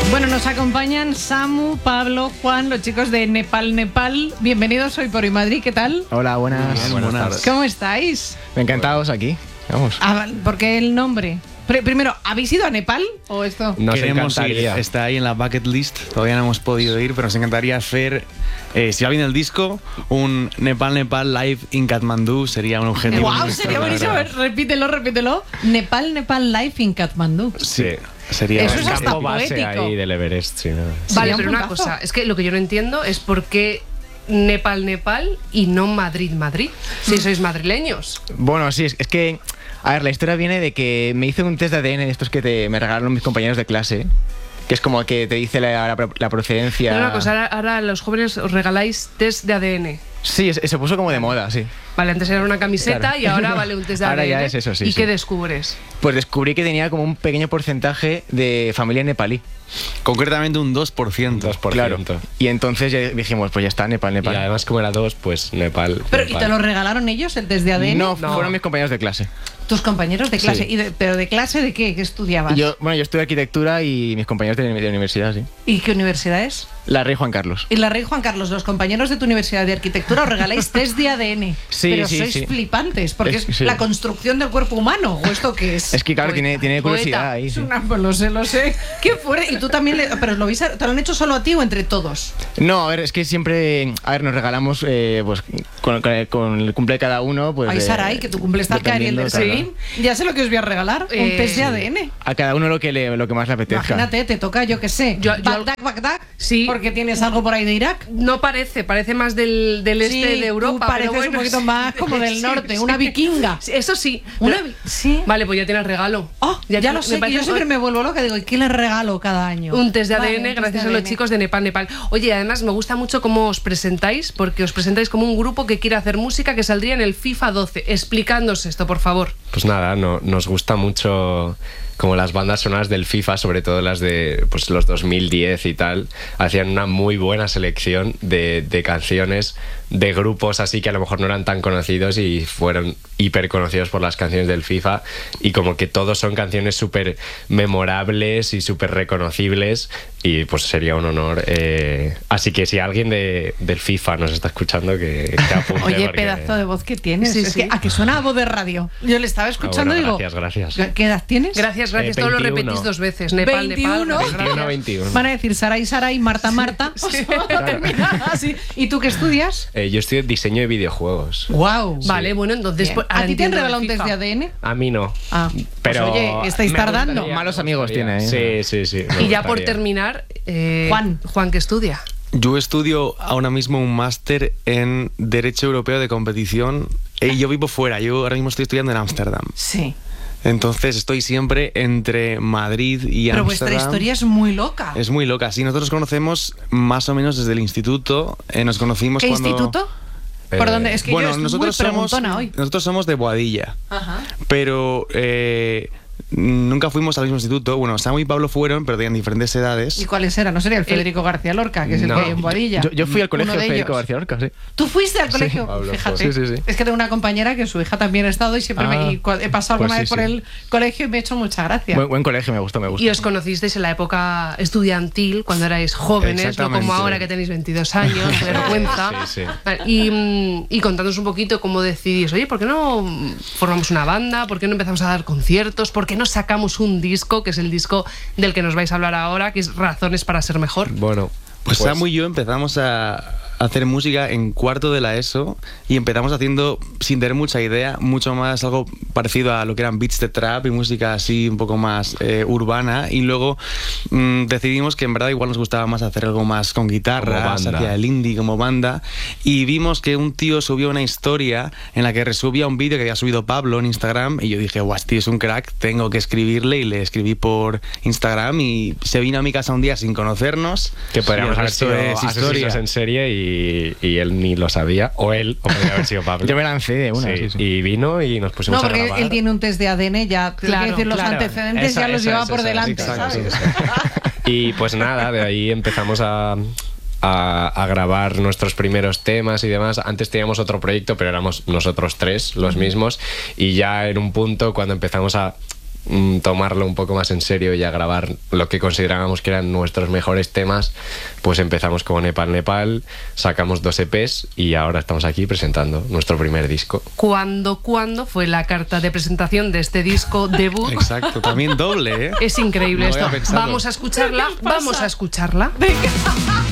Bueno, nos acompañan Samu, Pablo, Juan, los chicos de Nepal. Bienvenidos hoy por Madrid, ¿qué tal? Hola, buenas. Buenas tardes. ¿Cómo estáis? Encantados aquí. Vamos. ¿Por qué el nombre? Primero, ¿habéis ido a Nepal o esto? Nos Queremos ir, encantaría. está ahí en la bucket list, todavía no hemos podido ir, pero nos encantaría hacer, si va bien el disco, un Nepal live in Kathmandú, sería un objetivo. ¡Guau! nuestro, Sería la buenísimo. verdad. Repítelo. Nepal live in Kathmandú. Sí, sería Eso es hasta Campo base poético. ahí del Everest, sí, ¿no? Sería Vale, un pero una puntazo. cosa, es que lo que yo no entiendo es por qué Nepal y no Madrid. Si sois madrileños. Bueno, sí, es que... A ver, la historia viene de que me hice un test de ADN de estos que me regalaron mis compañeros de clase, que es como que te dice la procedencia... Pero una cosa, ahora los jóvenes os regaláis test de ADN. Sí, se puso como de moda, sí. Vale, antes era una camiseta Claro. y ahora vale un test de ADN. Ahora ya es eso, sí, ¿Y sí. qué descubres? Pues descubrí que tenía como un pequeño porcentaje de familia nepalí. Concretamente un 2%. 2%. Claro. Y entonces ya dijimos, pues ya está, Nepal. Y además, como era 2, pues Nepal. Pero, ¿y te lo regalaron ellos, el test de ADN? No, fueron mis compañeros de clase. Tus compañeros de clase. Sí. ¿Pero de clase de qué? ¿Qué estudiabas? Yo estudié arquitectura y mis compañeros de universidad, sí. ¿Y qué universidad es? La Rey Juan Carlos. Y la Rey Juan Carlos, los compañeros de tu universidad de arquitectura os regaláis test de ADN. Sí, pero sí, sois sí. flipantes, porque es Sí. la construcción del cuerpo humano. ¿O esto qué es? Es que claro, Poeta. tiene curiosidad Poeta. ahí. Es Sí. pues lo sé. ¿Qué fuera? Y tú también, pero ¿te lo han hecho solo a ti o entre todos? No, a ver, es que siempre, nos regalamos, pues, con el cumple de cada uno, pues... Ay, Saray, que tu cumple está acá y el de dependiendo, Selim. Ya sé lo que os voy a regalar, un test de ADN. A cada uno lo que más le apetezca. Imagínate, te toca, yo qué sé, Bagdad, Sí. porque tienes algo por ahí de Irak. No parece más del este de Europa. Tú pareces pero bueno, un poquito más como del norte, una vikinga. Sí, eso sí. Sí. Vale, pues ya tienes regalo. Oh, ya lo sé, que parece- yo siempre me vuelvo loca, digo, ¿y qué les regalo cada año? Un test de Vale, ADN un test gracias de a los ADN. chicos de Nepal. Oye, además me gusta mucho cómo os presentáis, porque os presentáis como un grupo que quiere hacer música que saldría en el FIFA 12. Explicándonos esto, por favor. Pues nada, nos gusta mucho como las bandas sonoras del FIFA, sobre todo las de pues, los 2010 y tal, hacían una muy buena selección de canciones de grupos así que a lo mejor no eran tan conocidos y fueron hiper conocidos por las canciones del FIFA, y como que todos son canciones súper memorables y súper reconocibles, y pues sería un honor. Así que si alguien del FIFA nos está escuchando, que apunte. Oye, porque- pedazo de voz que tienes. Sí, Es sí. que, ¿a que suena a voz de radio? Yo le estaba escuchando y digo... Gracias. ¿Qué edad tienes? Gracias. Todo lo 21. repetís 2 veces. Nepal. 21. Gracias. 21. Van a decir Saray, Marta. Termina así. ¿Y tú qué estudias? Yo estudio diseño de videojuegos. Wow. Vale, bueno, entonces... pues, ¿A ahora ti te han entiendo regalado un el test de FIFA. ADN? A mí no. Ah, Pero pues oye, estáis me tardando. gustaría, Malos me amigos gustaría. tiene, ¿eh? Sí. Y ya por terminar, Juan, ¿qué estudia? Yo estudio ahora mismo un máster en Derecho Europeo de Competición y yo vivo fuera, yo ahora mismo estoy estudiando en Ámsterdam. Sí. Entonces estoy siempre entre Madrid y Pero Ámsterdam. vuestra historia es muy loca. Es muy loca. Sí, nosotros nos conocemos más o menos desde el instituto. Nos conocimos ¿Qué cuando... instituto? ¿Por dónde? Es que yo Bueno, estoy nosotros muy preguntona hoy. somos de Boadilla. Ajá. Pero nunca fuimos al mismo instituto. Bueno, Samu y Pablo fueron, pero tenían diferentes edades. ¿Y cuáles eran? ¿No sería el Federico García Lorca, que es el No. que hay en Boadilla? Yo fui al colegio Uno de de Federico ellos. García Lorca, sí. ¿Tú fuiste al colegio? Pablo fue. Fíjate. Sí. Es que tengo una compañera que su hija también ha estado y siempre he pasado pues alguna sí, vez por sí. el colegio y me ha hecho mucha gracia. Buen colegio, me gustó. Y os conocisteis en la época estudiantil, cuando erais jóvenes, no Exactamente. como ahora que tenéis 22 años, vergüenza. Sí. Vale, y contándonos un poquito cómo decidís, oye, ¿por qué no formamos una banda? ¿Por qué no empezamos a dar conciertos? ¿Por qué no sacamos un disco, que es el disco del que nos vais a hablar ahora, que es Razones para ser mejor? Bueno, Pues Samu y yo empezamos a hacer música en cuarto de la ESO y empezamos haciendo, sin tener mucha idea, mucho más algo parecido a lo que eran beats de trap y música así un poco más urbana, y luego decidimos que en verdad igual nos gustaba más hacer algo más con guitarra, hacia el indie como banda, y vimos que un tío subió una historia en la que resubía un vídeo que había subido Pablo en Instagram, y yo dije, guau, este tío es un crack, tengo que escribirle, y le escribí por Instagram y se vino a mi casa un día sin conocernos. que podríamos Y el haber resto sido es historia. asesinos en serie y él ni lo sabía, o podría haber sido Pablo. Yo me lancé de una, sí. Y vino y nos pusimos No, a porque grabar. él tiene un test de ADN, ya tengo que decir, los antecedentes Eso, ya los eso, lleva eso, por eso, delante, exacto, ¿sabes? sí. Y pues nada, de ahí empezamos a grabar nuestros primeros temas y demás. Antes teníamos otro proyecto, pero éramos nosotros tres los mismos, y ya en un punto cuando empezamos a tomarlo un poco más en serio y a grabar lo que considerábamos que eran nuestros mejores temas, pues empezamos con Nepal Nepal, sacamos 2 EPs y ahora estamos aquí presentando nuestro primer disco. ¿Cuándo fue la carta de presentación de este disco debut? Exacto, también doble, ¿eh? Es increíble No esto. había pensado. Vamos a escucharla. ¿Qué os pasa? Vamos a escucharla. Venga.